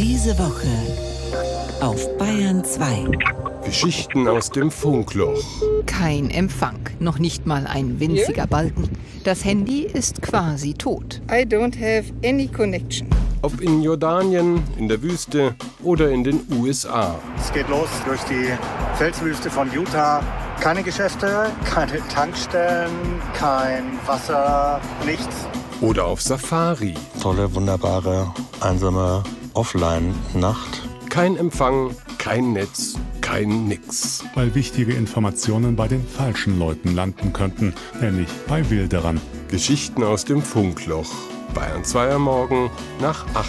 Diese Woche auf Bayern 2. Geschichten aus dem Funkloch. Kein Empfang, noch nicht mal ein winziger Balken. Das Handy ist quasi tot. I don't have any connection. Ob in Jordanien, in der Wüste oder in den USA. Es geht los durch die Felswüste von Utah. Keine Geschäfte, keine Tankstellen, kein Wasser, nichts. Oder auf Safari. Tolle, wunderbare, einsame Offline-Nacht. Kein Empfang, kein Netz, kein Nix. Weil wichtige Informationen bei den falschen Leuten landen könnten, nämlich bei Wilderern. Geschichten aus dem Funkloch. Bayern 2 am Morgen nach 8 Uhr.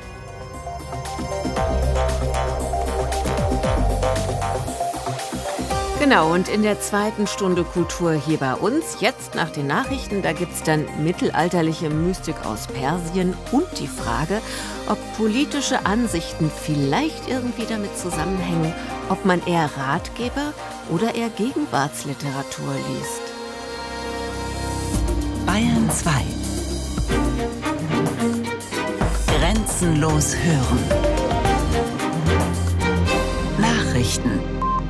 Genau, und in der zweiten Stunde Kultur hier bei uns, jetzt nach den Nachrichten, da gibt's dann mittelalterliche Mystik aus Persien und die Frage, ob politische Ansichten vielleicht irgendwie damit zusammenhängen, ob man eher Ratgeber oder eher Gegenwartsliteratur liest. Bayern 2. Grenzenlos hören. Nachrichten.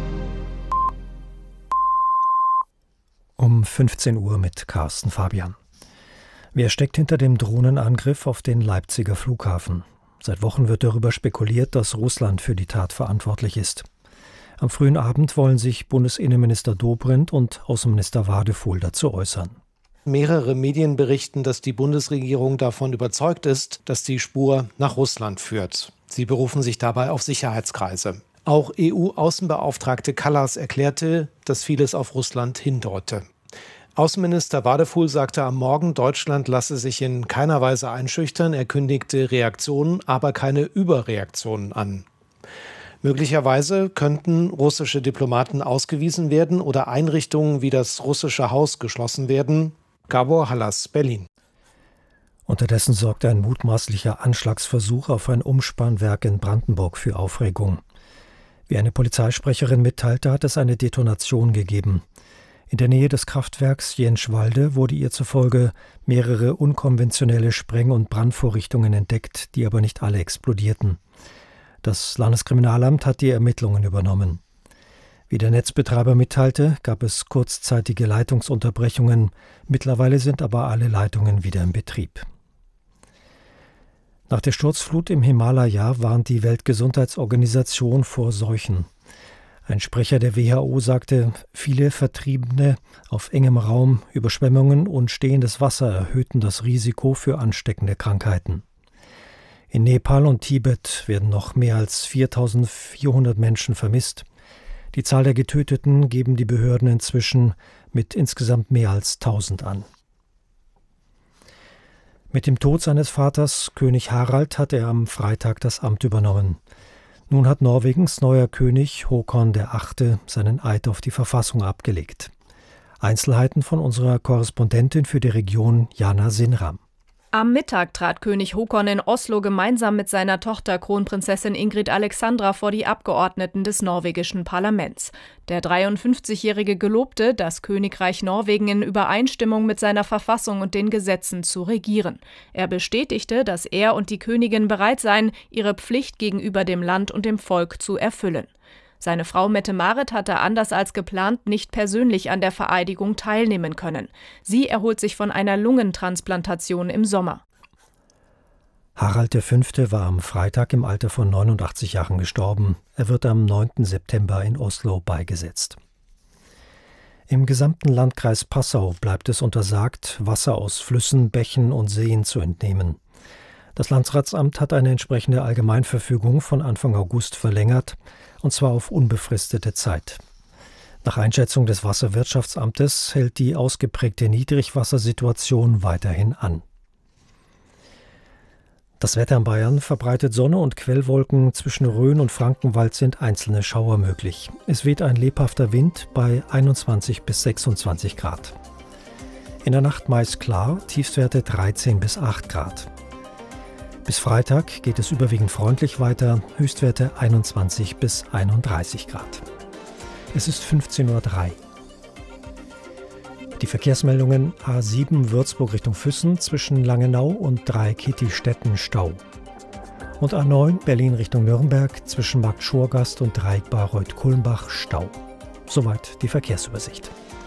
Um 15 Uhr mit Carsten Fabian. Wer steckt hinter dem Drohnenangriff auf den Leipziger Flughafen? Seit Wochen wird darüber spekuliert, dass Russland für die Tat verantwortlich ist. Am frühen Abend wollen sich Bundesinnenminister Dobrindt und Außenminister Wadefuhl dazu äußern. Mehrere Medien berichten, dass die Bundesregierung davon überzeugt ist, dass die Spur nach Russland führt. Sie berufen sich dabei auf Sicherheitskreise. Auch EU-Außenbeauftragte Kallas erklärte, dass vieles auf Russland hindeute. Außenminister Wadefuhl sagte am Morgen, Deutschland lasse sich in keiner Weise einschüchtern. Er kündigte Reaktionen, aber keine Überreaktionen an. Möglicherweise könnten russische Diplomaten ausgewiesen werden oder Einrichtungen wie das russische Haus geschlossen werden. Gabor Hallas, Berlin. Unterdessen sorgt ein mutmaßlicher Anschlagsversuch auf ein Umspannwerk in Brandenburg für Aufregung. Wie eine Polizeisprecherin mitteilte, hat es eine Detonation gegeben. In der Nähe des Kraftwerks Jenschwalde wurde ihr zufolge mehrere unkonventionelle Spreng- und Brandvorrichtungen entdeckt, die aber nicht alle explodierten. Das Landeskriminalamt hat die Ermittlungen übernommen. Wie der Netzbetreiber mitteilte, gab es kurzzeitige Leitungsunterbrechungen. Mittlerweile sind aber alle Leitungen wieder in Betrieb. Nach der Sturzflut im Himalaya warnt die Weltgesundheitsorganisation vor Seuchen. Ein Sprecher der WHO sagte, viele Vertriebene auf engem Raum, Überschwemmungen und stehendes Wasser erhöhten das Risiko für ansteckende Krankheiten. In Nepal und Tibet werden noch mehr als 4.400 Menschen vermisst. Die Zahl der Getöteten geben die Behörden inzwischen mit insgesamt mehr als 1.000 an. Mit dem Tod seines Vaters, König Harald, hat er am Freitag das Amt übernommen. Nun hat Norwegens neuer König, Håkon VIII., seinen Eid auf die Verfassung abgelegt. Einzelheiten von unserer Korrespondentin für die Region, Jana Sinram. Am Mittag trat König Håkon in Oslo gemeinsam mit seiner Tochter Kronprinzessin Ingrid Alexandra vor die Abgeordneten des norwegischen Parlaments. Der 53-Jährige gelobte, das Königreich Norwegen in Übereinstimmung mit seiner Verfassung und den Gesetzen zu regieren. Er bestätigte, dass er und die Königin bereit seien, ihre Pflicht gegenüber dem Land und dem Volk zu erfüllen. Seine Frau Mette-Marit hatte anders als geplant nicht persönlich an der Vereidigung teilnehmen können. Sie erholt sich von einer Lungentransplantation im Sommer. Harald V. war am Freitag im Alter von 89 Jahren gestorben. Er wird am 9. September in Oslo beigesetzt. Im gesamten Landkreis Passau bleibt es untersagt, Wasser aus Flüssen, Bächen und Seen zu entnehmen. Das Landratsamt hat eine entsprechende Allgemeinverfügung von Anfang August verlängert, und zwar auf unbefristete Zeit. Nach Einschätzung des Wasserwirtschaftsamtes hält die ausgeprägte Niedrigwassersituation weiterhin an. Das Wetter in Bayern verbreitet Sonne und Quellwolken. Zwischen Rhön und Frankenwald sind einzelne Schauer möglich. Es weht ein lebhafter Wind bei 21 bis 26 Grad. In der Nacht meist klar, Tiefstwerte 13 bis 8 Grad. Bis Freitag geht es überwiegend freundlich weiter, Höchstwerte 21 bis 31 Grad. Es ist 15:03 Uhr. Die Verkehrsmeldungen: A7 Würzburg Richtung Füssen zwischen Langenau und Dreikitti-Stetten Stau. Und A9 Berlin Richtung Nürnberg zwischen Markt Schorgast und Dreieck Bayreuth-Kulmbach Stau. Soweit die Verkehrsübersicht.